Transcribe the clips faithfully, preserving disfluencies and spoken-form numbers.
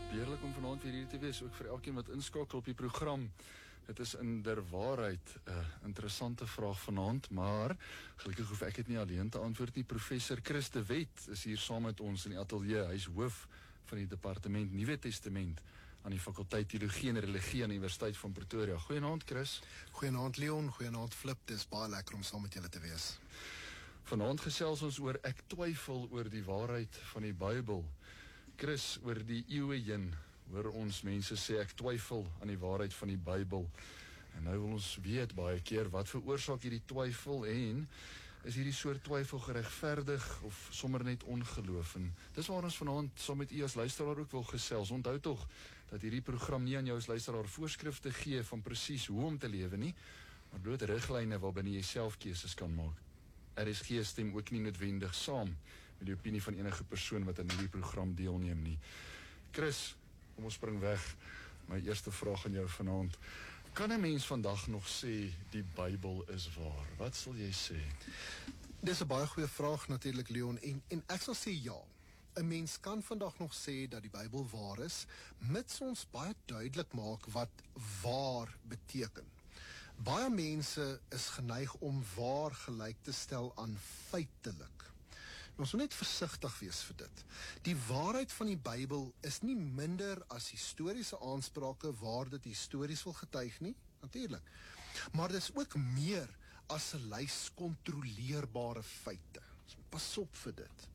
Heerlik om vanaand weer hier te wees, ook vir elkeen wat inskakel op die program. Het is inderwaarheid 'n uh, interessante vraag vanaand, maar gelukkig hoef ek dit nie alleen te antwoord nie. Professor Chris de Wet is hier saam met ons in die ateljee. Hy is hoof van die departement Nuwe Testament aan die fakulteit Teologie en Religie aan die Universiteit van Pretoria. Goeienaand Chris. Goeienaand Leon, goeienaand Flip. Dis baie lekker om saam met julle te wees. Vanaand gesels ons oor ek twyfel oor die waarheid van die Bybel. Chris, oor die eeue heen hoor ons mense sê ek twyfel aan die waarheid van die Bybel. En nou wil ons weet baie keer wat veroorsaak hierdie twyfel en is hierdie soort twyfel geregverdig of sommer net ongeloof? En dis waar ons vanaand saam met u as luisteraar ook wil gesels. Onthou tog dat hierdie program nie aan jou as luisteraar voorskrifte gee van presies hoe om te lewe nie, maar bloot riglyne waarbinne jy self keuses kan maak. R S G stem ook nie noodwendig saam met die opinie van enige persoon wat aan hierdie program deelneem nie. Chris, kom ons spring weg. My eerste vraag aan jou vanaand. Kan 'n mens vandag nog sê die Bybel is waar? Wat sal jy sê? Dis 'n baie goeie vraag natuurlik Leon en, en ek sal sê ja. 'n Mens kan vandag nog sê dat die Bybel waar is, mits ons baie duidelik maak wat waar beteken. Baie mense is geneig om waar gelyk te stel aan feitelik. Ons moet net versigtig wees vir dit. Die waarheid van die Bybel is nie minder as historiese aansprake waar dit histories wil getuig nie, natuurlik. Maar dit is ook meer as 'n lys kontroleerbare feite. So, pas op vir dit.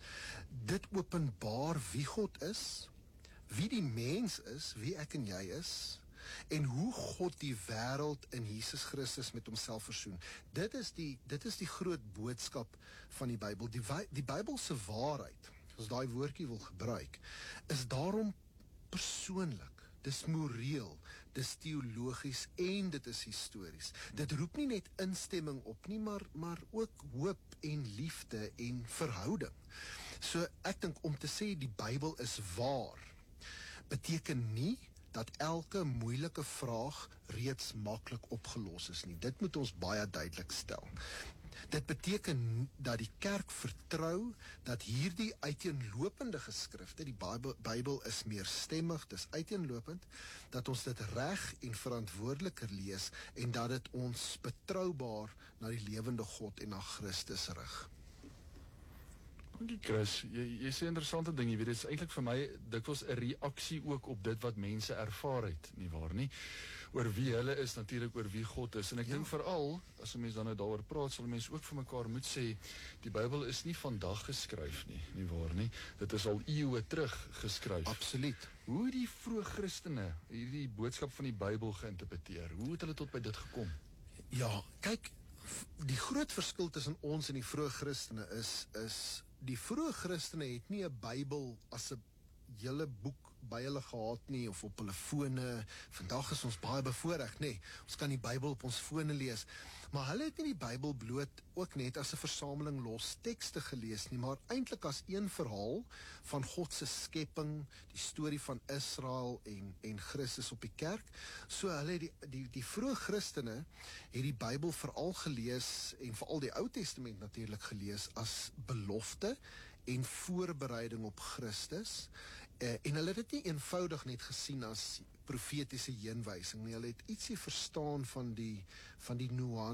Dit openbaar wie God is, wie die mens is, wie ek en jy is, en hoe God die wêreld in Jesus Christus met homself versoen. Dit is die dit is die groot boodskap van die Bybel. Die die Bybelse waarheid, as daai woordjie wil gebruik, is daarom persoonlik. Dis moreel, dis teologies en dit is histories. Dit roep nie net instemming op nie, maar maar ook hoop en liefde en verhouding. So ek dink om te sê die Bybel is waar, beteken nie dat elke moeilike vraag reeds maklik opgelos is nie. Dit moet ons baie duidelik stel. Dit beteken dat die kerk vertrou dat hierdie uiteenlopende geskrifte, die Bybel, Bybel is meerstemmig, dis uiteenlopend, dat ons dit reg en verantwoordeliker lees en dat dit ons betroubaar na die lewende God en na Christus rig. Dankie Chris, jy, jy sê interessante ding, jy weet, dit is eintlik vir my dikwels 'n reaksie ook op dit wat mense ervaar het, nie waar nie? Oor wie hulle is, natuurlik oor wie God is. En ek ja. dink veral, as 'n mens dan nou daaroor praat, sal mense ook vir mekaar moet sê, die Bybel is nie vandag geskryf nie, nie waar nie? Dit is al eeue terug geskryf. Absoluut. Hoe het die vroeë Christene hierdie boodskap van die Bybel geïnterpreteer? Hoe het hulle tot by dit gekom? Ja, kyk, die groot verskil tussen ons en die vroeë Christene is, is die vroeë Christene het nie 'n Bybel as 'n hele boek by hulle gehad nie, of op hulle fone. Vandag is ons baie bevoorreg, nee, ons kan die Bybel op ons fone lees, maar hulle het nie die Bybel bloot ook net as 'n versameling los tekste gelees nie, maar eintlik as een verhaal van God se skepping, die storie van Israel en, en Christus op die kerk. So hulle, die, die, die vroeë Christene het die Bybel veral gelees, en veral die Ou Testament natuurlik gelees, as belofte en voorbereiding op Christus, eh, en hulle het dit nie eenvoudig net gesien as profetiese heenwysing nie, hulle het ietsie verstaan van die, van die nuance